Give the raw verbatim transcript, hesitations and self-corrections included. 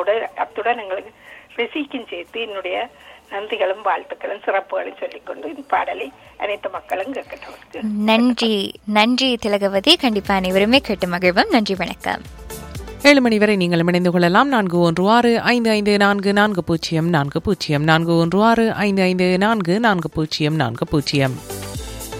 அத்துடன் அத்துடன் எங்களுக்கு ரிசிக்கும் சேர்த்து என்னுடைய நன்றிகளும் வாழ்த்துக்களும் சிறப்புகளும் சொல்லிக்கொண்டு இந்த பாடலை அனைத்து மக்களும் கேட்கட்டும். நன்றி நன்றி திலகவதி. கண்டிப்பா அனைவருமே கேட்டு மகிழ்வோம். நன்றி, வணக்கம். ஏழு மணி வரை நீங்கள் இணைந்து கொள்ளலாம். நான்கு ஒன்று ஆறு ஐந்து ஐந்து நான்கு நான்கு பூஜ்ஜியம் நான்கு பூஜ்ஜியம் நான்கு ஒன்று ஆறு ஐந்து ஐந்து நான்கு நான்கு பூஜ்ஜியம் நான்கு பூஜ்ஜியம்.